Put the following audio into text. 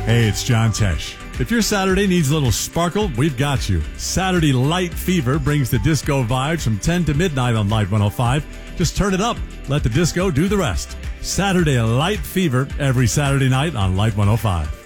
Hey, it's John Tesh. If your Saturday needs a little sparkle, we've got you. Saturday Light Fever brings the disco vibes from 10 to midnight on Light 105. Just turn it up. Let the disco do the rest. Saturday Light Fever every Saturday night on Light 105.